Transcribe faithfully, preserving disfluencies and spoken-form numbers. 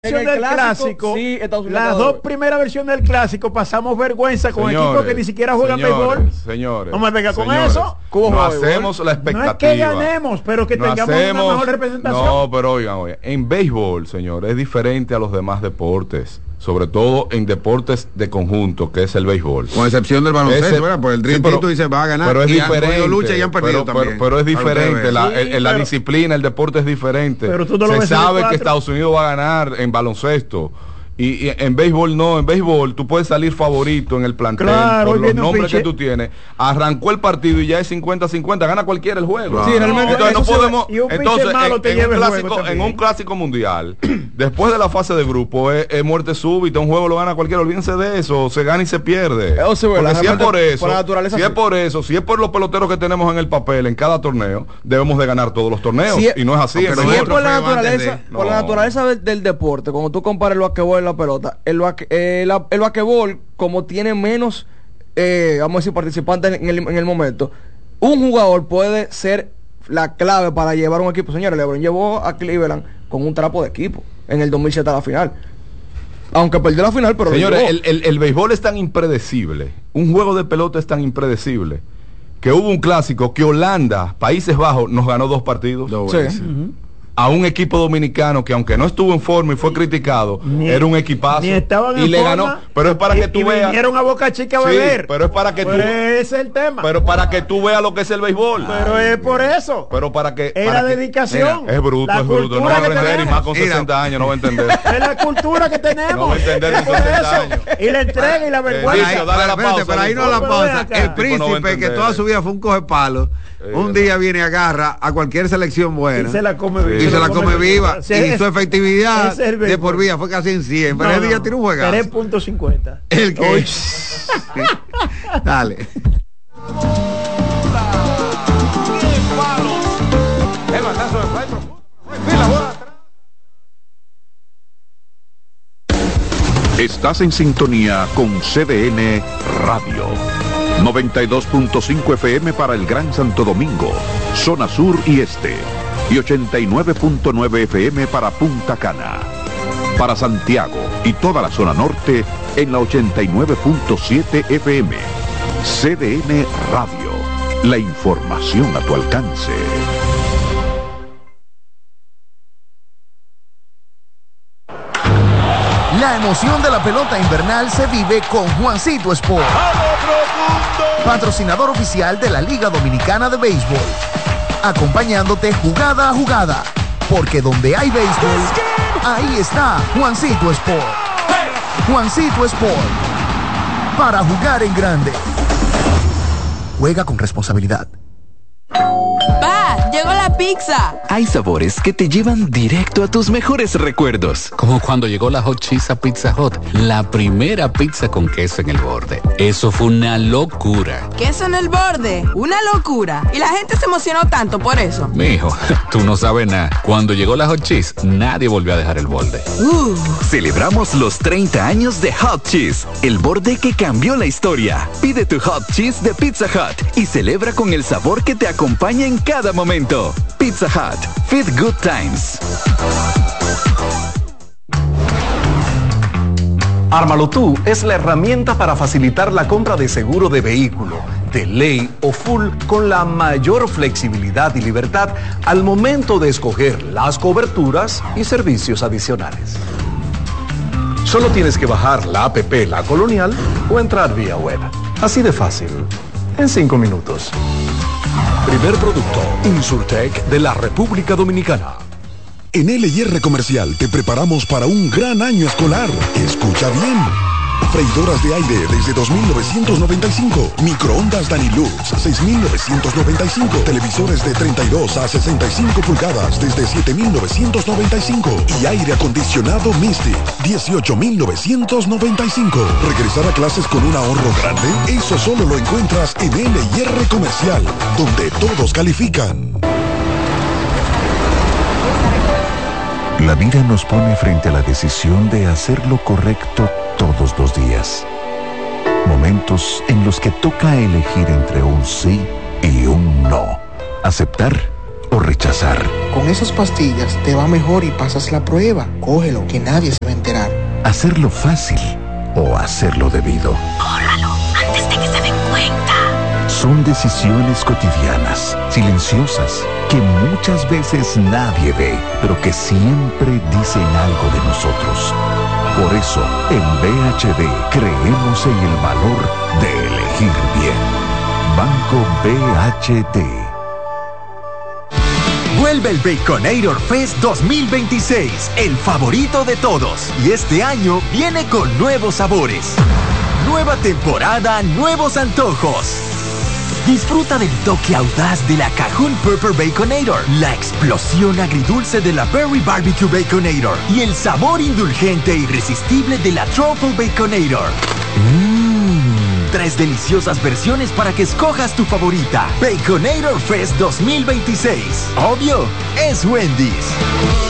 En el del clásico, clásico, sí, Estados Unidos las dos primeras versiones del clásico pasamos vergüenza con Señores, equipos que ni siquiera juegan señores, béisbol. Señores, No me venga con señores, eso. No hacemos la expectativa. No es que ganemos, pero que no tengamos hacemos, una mejor representación. No, pero oigan, oigan, en béisbol, señores, es diferente a los demás deportes. Sobre todo en deportes de conjunto, que es el béisbol. Con excepción del baloncesto, Ese, ¿verdad? Pues el Dream sí, pero, Team dice va a ganar. Pero es y diferente. Han lucha y han perdido pero, también. Pero, pero es diferente. La, sí, el, el, la pero, disciplina, el deporte es diferente. Pero tú no lo Se ves sabe en que Estados Unidos va a ganar en baloncesto. Y, y en béisbol no, en béisbol tú puedes salir favorito en el plantel claro, por los nombres pinche. que tú tienes. Arrancó el partido y ya es cincuenta cincuenta, gana cualquiera el juego. Claro. Sí, realmente entonces no eso podemos, se, y un entonces malo en, te en, lleva un el clásico, juego en un clásico mundial, después de la fase de grupo es, es muerte súbita, un juego lo gana cualquiera, olvídense de eso, se gana y se pierde. O sea, bueno, Porque si es por eso, por la naturaleza si sí. es por eso, si es por los peloteros que tenemos en el papel en cada torneo, debemos de ganar todos los torneos. Si es, y no es así. Aunque en no Si béisbol. es por la trofeo antes naturaleza, de- por la No. naturaleza del, del deporte, cuando tú comparas el basquetbol y la pelota, el, basque- eh, la- el basquetbol, como tiene menos, eh, vamos a decir, participantes en el, en el momento, un jugador puede ser la clave para llevar un equipo. Señores, LeBron llevó a Cleveland con un trapo de equipo en el dos mil siete a la final. Aunque perdió la final, pero lo Señores, llevó. el, el, el béisbol es tan impredecible, un juego de pelota es tan impredecible, que hubo un clásico que Holanda, Países Bajos, nos ganó dos partidos. Dos Sí. veces. Ujú. A un equipo dominicano que aunque no estuvo en forma y fue criticado, Ni- era un equipazo. ni estaban y en le forma, ganó. Pero es para y- que tú y veas. vinieron a Boca Chica a Sí, beber. pero es para que Pero tú. ese es el tema. Pero para que tú veas lo que es el béisbol. Pero es por eso. Pero para que. Es para la que- dedicación. Mira, es bruto, La es bruto. No cultura va a que aprender y tenemos. más con Mira. sesenta años, no va a entender. Es la cultura que tenemos. No va a entender Es con por sesenta eso. años. Y la entrega y la Pero vergüenza. ahí, Dice, dale la pero espérate, pausa, pero ahí no dijo. la Pero pausa. ven acá. El Tipo, no va a príncipe que entender. toda su vida fue un coge palo, Eh, un día viene, agarra a cualquier selección buena Y se la come Sí. viva. y se la come viva. Sí, Y es- su efectividad ese es el de por béisbol. vida fue casi en cien. Pero No, ese día no. tiene un juegazo. tres punto cincuenta. El que. Uy. Dale. Estás en sintonía con C D N Radio. noventa y dos punto cinco F M para el Gran Santo Domingo, zona sur y este. Y ochenta y nueve punto nueve F M para Punta Cana. Para Santiago y toda la zona norte en la ochenta y nueve punto siete F M. C D N Radio. La información a tu alcance. La emoción de la pelota invernal se vive con Juancito Sport, patrocinador oficial de la Liga Dominicana de Béisbol, acompañándote jugada a jugada, porque donde hay béisbol, ahí está Juancito Sport. Juancito Sport, para jugar en grande. Juega con responsabilidad. ¡Pa! ¡Llegó la pizza! Hay sabores que te llevan directo a tus mejores recuerdos. Como cuando llegó la Hot Cheese a Pizza Hut, la primera pizza con queso en el borde. Eso fue una locura. Queso en el borde, una locura. Y la gente se emocionó tanto por eso. Mijo, tú no sabes nada. Cuando llegó la Hot Cheese, nadie volvió a dejar el borde. Uh, Celebramos los treinta años de Hot Cheese, el borde que cambió la historia. Pide tu Hot Cheese de Pizza Hut y celebra con el sabor que te acompaña en cada momento. Pizza Hut, Feed Good Times. Ármalo tú es la herramienta para facilitar la compra de seguro de vehículo, de ley o full con la mayor flexibilidad y libertad al momento de escoger las coberturas y servicios adicionales. Solo tienes que bajar la app La Colonial o entrar vía web. Así de fácil, en cinco minutos. Primer producto, Insurtech de la República Dominicana. En L y R Comercial te preparamos para un gran año escolar. Escucha bien. Freidoras de aire desde dos mil novecientos noventa y cinco. Microondas Danilux seis mil novecientos noventa y cinco. Televisores de treinta y dos a sesenta y cinco pulgadas desde siete mil novecientos noventa y cinco. Y aire acondicionado Mystic dieciocho mil novecientos noventa y cinco. Regresar a clases con un ahorro grande. Eso solo lo encuentras en L y R Comercial, donde todos califican. La vida nos pone frente a la decisión de hacer lo correcto todos los días. Momentos en los que toca elegir entre un sí y un no. Aceptar o rechazar. Con esas pastillas te va mejor y pasas la prueba. Cógelo, que nadie se va a enterar. Hacerlo fácil o hacerlo debido. Bórralo antes de que se den cuenta. Son decisiones cotidianas, silenciosas, que muchas veces nadie ve, pero que siempre dicen algo de nosotros. Por eso, en B H D creemos en el valor de elegir bien. Banco B H D. Vuelve el Baconator Fest dos mil veintiséis, el favorito de todos. Y este año viene con nuevos sabores. Nueva temporada, nuevos antojos. Disfruta del toque audaz de la Cajun Pepper Baconator, la explosión agridulce de la Berry Barbecue Baconator y el sabor indulgente e irresistible de la Truffle Baconator. Mmm, tres deliciosas versiones para que escojas tu favorita. Baconator Fest dos mil veintiséis. Obvio, es Wendy's.